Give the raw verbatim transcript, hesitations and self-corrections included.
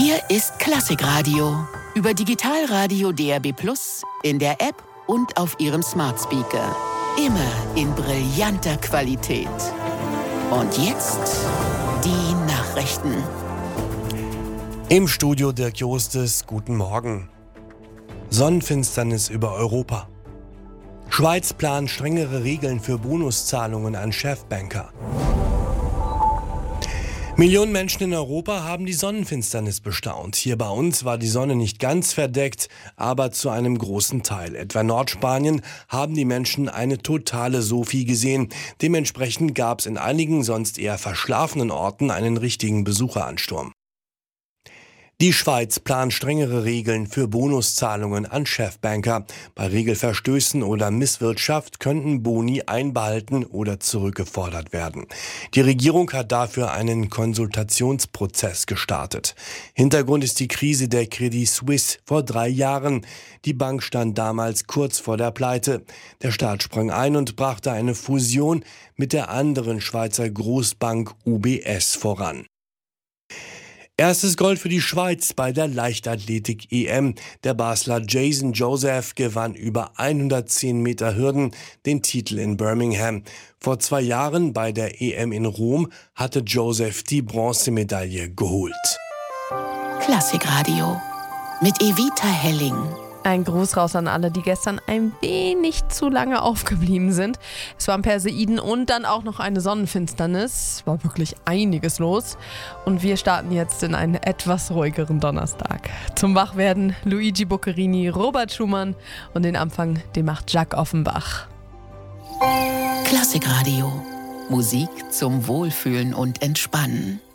Hier ist Klassikradio. Über Digitalradio D A B plus, in der App und auf Ihrem Smart Speaker. Immer in brillanter Qualität. Und jetzt die Nachrichten. Im Studio Dirk Jostes, guten Morgen. Sonnenfinsternis über Europa. Schweiz plant strengere Regeln für Bonuszahlungen an Chefbanker. Millionen Menschen in Europa haben die Sonnenfinsternis bestaunt. Hier bei uns war die Sonne nicht ganz verdeckt, aber zu einem großen Teil. Etwa in Nordspanien haben die Menschen eine totale Sophie gesehen. Dementsprechend gab es in einigen sonst eher verschlafenen Orten einen richtigen Besucheransturm. Die Schweiz plant strengere Regeln für Bonuszahlungen an Chefbanker. Bei Regelverstößen oder Misswirtschaft könnten Boni einbehalten oder zurückgefordert werden. Die Regierung hat dafür einen Konsultationsprozess gestartet. Hintergrund ist die Krise der Credit Suisse vor drei Jahren. Die Bank stand damals kurz vor der Pleite. Der Staat sprang ein und brachte eine Fusion mit der anderen Schweizer Großbank U B S voran. Erstes Gold für die Schweiz bei der Leichtathletik-E M. Der Basler Jason Joseph gewann über hundertzehn Meter Hürden den Titel in Birmingham. Vor zwei Jahren bei der E M in Rom hatte Joseph die Bronzemedaille geholt. Klassikradio mit Evita Helling. Ein Gruß raus an alle, die gestern ein wenig zu lange aufgeblieben sind. Es waren Perseiden und dann auch noch eine Sonnenfinsternis. War wirklich einiges los. Und wir starten jetzt in einen etwas ruhigeren Donnerstag. Zum Wachwerden Luigi Boccherini, Robert Schumann und den Anfang, den macht Jacques Offenbach. Klassikradio. Musik zum Wohlfühlen und Entspannen.